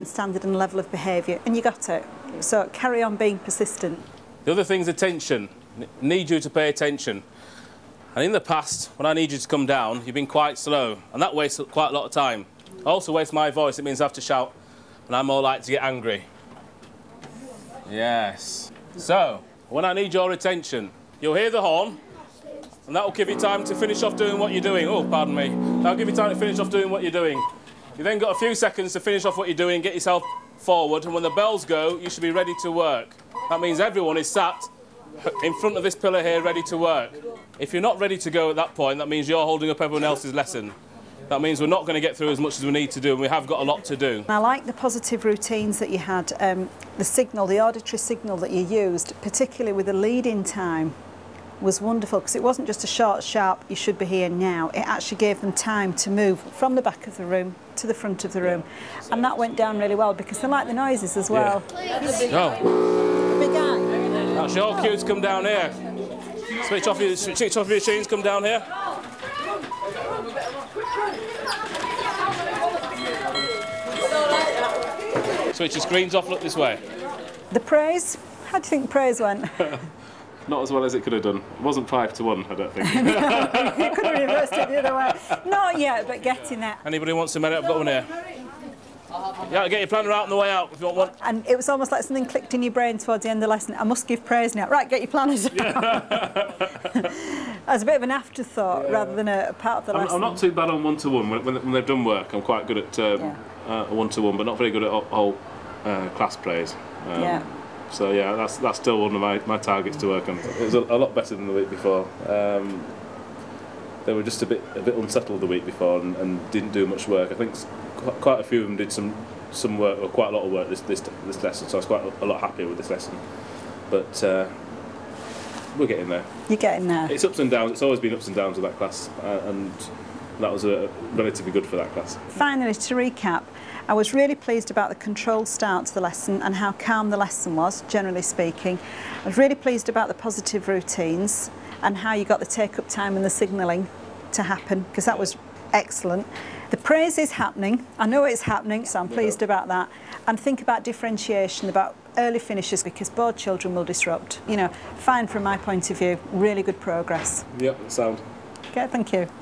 standard and level of behaviour, and you got it. So carry on being persistent. The other thing's attention. Need you to pay attention. And in the past, when I need you to come down, you've been quite slow, and that wastes quite a lot of time. I also waste my voice, it means I have to shout, and I'm more likely to get angry. Yes. So, when I need your attention, you'll hear the horn, and that will give you time to finish off doing what you're doing. Oh, pardon me. That'll give you time to finish off doing what you're doing. You then got a few seconds to finish off what you're doing, get yourself forward, and when the bells go, you should be ready to work. That means everyone is sat in front of this pillar here, ready to work. If you're not ready to go at that point, that means you're holding up everyone else's lesson. That means we're not going to get through as much as we need to do, and we have got a lot to do. I like the positive routines that you had, the signal, the auditory signal that you used, particularly with the lead-in time, was wonderful, because it wasn't just a short, sharp, you should be here now. It actually gave them time to move from the back of the room to the front of the room. And that went down really well, because they like the noises as well. Yeah. The big eye. That's your cue to come down here. Switch off your machines, come down here. Switch your screens off, look this way. The praise, how do you think praise went? Not as well as it could have done. It wasn't 5-1, I don't think. No, you could have reversed it the other way. Not yet, but getting there. Anybody wants a minute? I've got one here. Yeah, get your planner out on the way out if you want one. And it was almost like something clicked in your brain towards the end of the lesson. I must give praise now. Right, get your planners out. As a bit of an afterthought rather than a part of the lesson. I'm not too bad on one-to-one. When they've done work, I'm quite good at a one-to-one, but not very good at whole class praise. So yeah, that's still one of my targets to work on. It was a lot better than the week before. They were just a bit unsettled the week before and didn't do much work. I think quite a few of them did some work, or quite a lot of work this lesson. So I was quite a lot happier with this lesson. But we're getting there. You're getting there. It's ups and downs. It's always been ups and downs with that class, and that was relatively good for that class. Finally, to recap, I was really pleased about the controlled start to the lesson and how calm the lesson was, generally speaking. I was really pleased about the positive routines and how you got the take-up time and the signalling to happen, because that was excellent. The praise is happening. I know it's happening, so I'm pleased about that. And think about differentiation, about early finishes, because bored children will disrupt. You know, fine from my point of view, really good progress. Yep, sound. Okay, thank you.